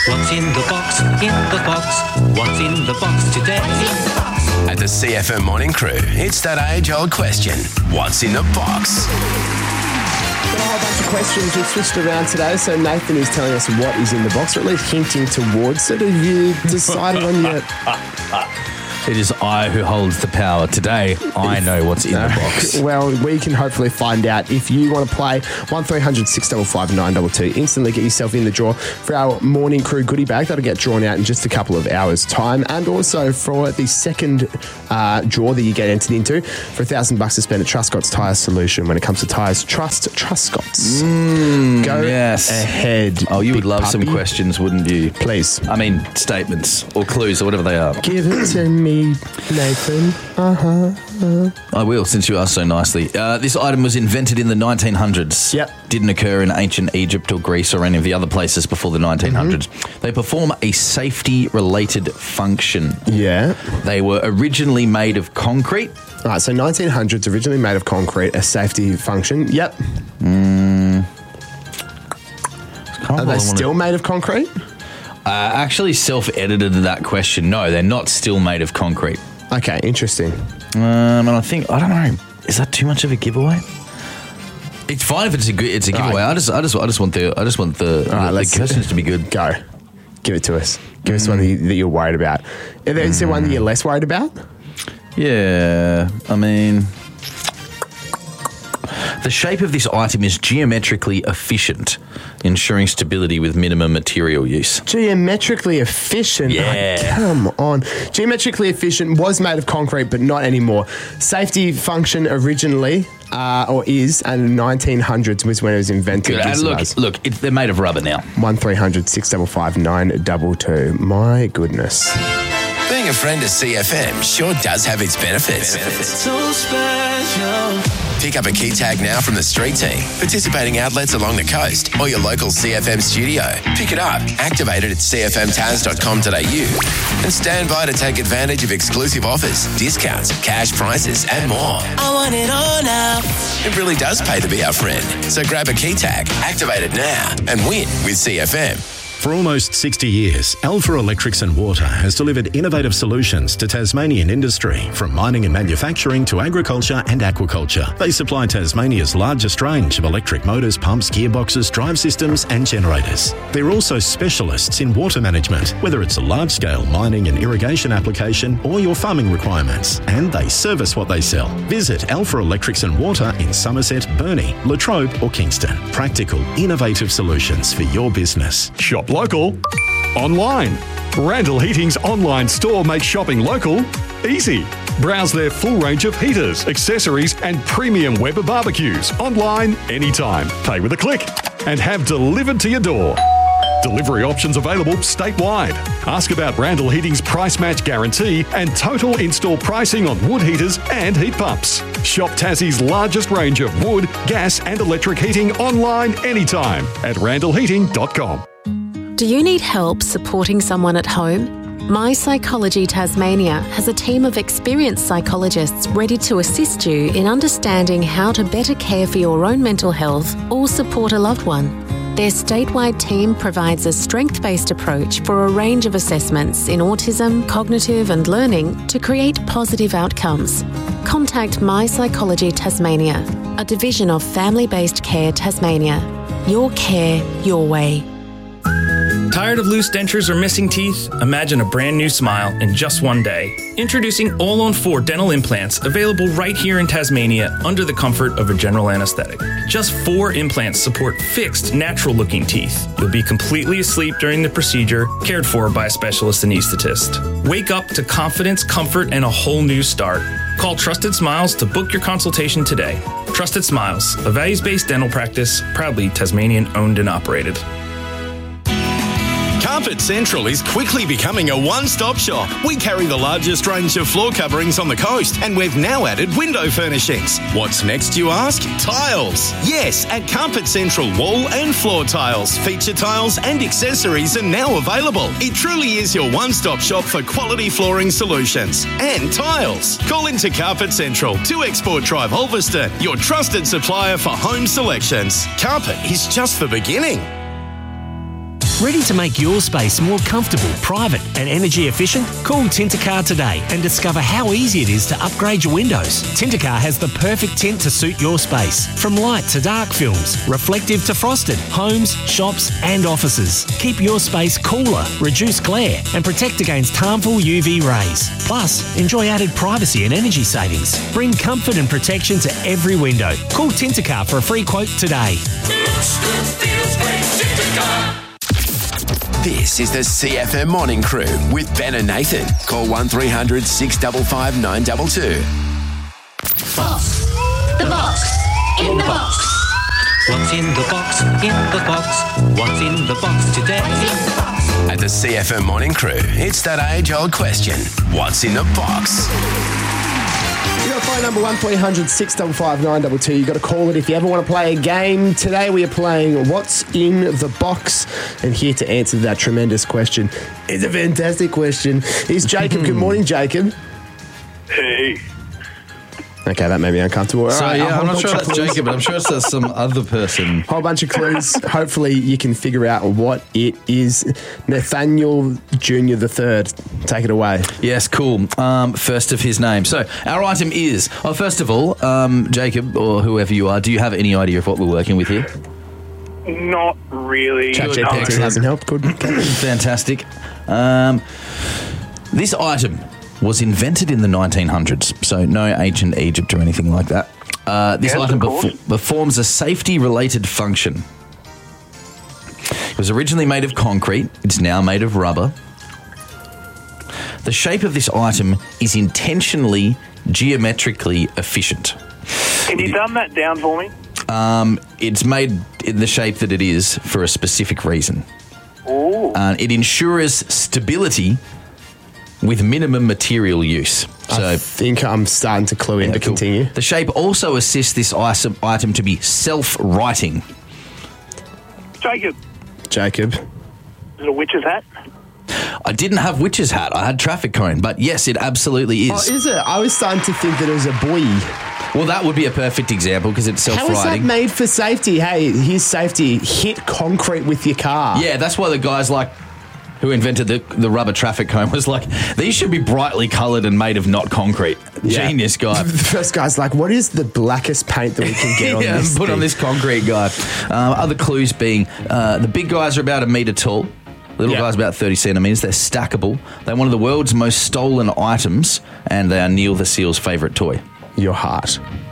What's in the box? In the box. What's in the box today? At the CFM Morning Crew, it's that age-old question. What's in the box? Got a whole bunch of questions we've switched around today, so Nathan is telling us what is in the box, or at least hinting towards it. Have you decided on yet? It is I who holds the power. Today, I know what's in the box. Well, we can hopefully find out. If you want to play 1300 655 922, instantly get yourself in the draw for our Morning Crew goodie bag. That'll get drawn out in just a couple of hours' time. And also for the second draw that you get entered into for $1,000 to spend at Truscott's Tyre Solution. When it comes to tyres, trust Truscott's. Go ahead. Oh, you would love puppy. some questions, wouldn't you? Please. I mean, statements or clues or whatever they are. Give it to me, Nathan. I will, since you asked so nicely. This item was invented in the 1900s. Yep. Didn't occur in ancient Egypt or Greece or any of the other places before the 1900s. They perform a safety-related function. Yeah. They were originally made of concrete. All right, so 1900s, originally made of concrete, a safety function. Yep. Are they still made of concrete? Actually self-edited that question. No, they're not still made of concrete. Okay, interesting. And I don't know. Is that too much of a giveaway? It's fine if it's a giveaway. Right. I just want the questions to be good. Go. Give it to us. Give us one that you're worried about. Is there one that you're less worried about? Yeah, I mean, the shape of this item is geometrically efficient, ensuring stability with minimum material use. Geometrically efficient? Yeah. Oh, come on. Geometrically efficient, was made of concrete, but not anymore. Safety function originally, or is, and 1900s was when it was invented. Good. And look, they're made of rubber now. 1300 655 922. My goodness. Being a friend of CFM sure does have its benefits. So special. Pick up a key tag now from the street team, participating outlets along the coast, or your local CFM studio. Pick it up, activate it at cfmtaz.com.au, and stand by to take advantage of exclusive offers, discounts, cash prizes, and more. I want it all now. It really does pay to be our friend. So grab a key tag, activate it now, and win with CFM. For almost 60 years, Alpha Electrics and Water has delivered innovative solutions to Tasmanian industry, from mining and manufacturing to agriculture and aquaculture. They supply Tasmania's largest range of electric motors, pumps, gearboxes, drive systems and generators. They're also specialists in water management, whether it's a large-scale mining and irrigation application or your farming requirements. And they service what they sell. Visit Alpha Electrics and Water in Somerset, Burnie, Latrobe or Kingston. Practical, innovative solutions for your business. Shop local, online. Randall Heating's online store makes shopping local easy. Browse their full range of heaters, accessories and premium Weber barbecues online anytime. Pay with a click and have delivered to your door. Delivery options available statewide. Ask about Randall Heating's price match guarantee and total install pricing on wood heaters and heat pumps. Shop Tassie's largest range of wood, gas and electric heating online anytime at randallheating.com. Do you need help supporting someone at home? My Psychology Tasmania has a team of experienced psychologists ready to assist you in understanding how to better care for your own mental health or support a loved one. Their statewide team provides a strength-based approach for a range of assessments in autism, cognitive and learning to create positive outcomes. Contact My Psychology Tasmania, a division of Family-Based Care Tasmania. Your care, your way. Tired of loose dentures or missing teeth? Imagine a brand new smile in just one day. Introducing All-on-4 dental implants, available right here in Tasmania under the comfort of a general anesthetic. Just 4 implants support fixed, natural-looking teeth. You'll be completely asleep during the procedure, cared for by a specialist anaesthetist. Wake up to confidence, comfort, and a whole new start. Call Trusted Smiles to book your consultation today. Trusted Smiles, a values-based dental practice, proudly Tasmanian-owned and operated. Carpet Central is quickly becoming a one-stop shop. We carry the largest range of floor coverings on the coast, and we've now added window furnishings. What's next, you ask? Tiles. Yes, at Carpet Central, wall and floor tiles, feature tiles and accessories are now available. It truly is your one-stop shop for quality flooring solutions and tiles. Call into Carpet Central, 2 Export Drive, Ulverston, your trusted supplier for home selections. Carpet is just the beginning. Ready to make your space more comfortable, private and energy efficient? Call Tintercar today and discover how easy it is to upgrade your windows. Tintercar has the perfect tint to suit your space. From light to dark films, reflective to frosted, homes, shops and offices. Keep your space cooler, reduce glare and protect against harmful UV rays. Plus, enjoy added privacy and energy savings. Bring comfort and protection to every window. Call Tintercar for a free quote today. This is the CFM Morning Crew with Ben and Nathan. Call 1300 655 922. Box. The box. In the box. What's in the box? In the box. What's in the box today? At the CFM Morning Crew, it's that age-old question. What's in the box? You got phone number 1300 655 922. You got to call it if you ever want to play a game. Today we are playing What's in the Box, and here to answer that tremendous question is a fantastic question. Is Jacob. Good morning, Jacob. Hey. Okay, that made me uncomfortable. So, All right, I'm not sure that's Jacob, but I'm sure it's some other person. Whole bunch of clues. Hopefully you can figure out what it is. Nathaniel Jr. III. Take it away. Yes, cool. First of his name. So our item is, first of all, Jacob, or whoever you are, do you have any idea of what we're working with here? Not really. ChatGPT hasn't helped. Good. Okay. Fantastic. This item was invented in the 1900s, so no ancient Egypt or anything like that. This item performs a safety-related function. It was originally made of concrete. It's now made of rubber. The shape of this item is intentionally geometrically efficient. Can you dumb that down for me? It's made in the shape that it is for a specific reason. Ooh. It ensures stability with minimum material use. So I think I'm starting to clue in to continue. The shape also assists this item to be self-righting. Jacob. Is it a witch's hat? I didn't have witch's hat. I had traffic cone. But yes, it absolutely is. Oh, is it? I was starting to think that it was a buoy. Well, that would be a perfect example because it's self-righting. How is that made for safety? Hey, here's safety. Hit concrete with your car. Yeah, that's why the guys who invented the rubber traffic cone was like, these should be brightly coloured and made of not concrete. Yeah. Genius guy. The first guy's like, what is the blackest paint that we can get on this put thing? on this concrete guy. Other clues being the big guys are about 1 metre tall. Little guys about 30 centimetres. They're stackable. They're one of the world's most stolen items, and they are Neil the Seal's favourite toy. Your heart.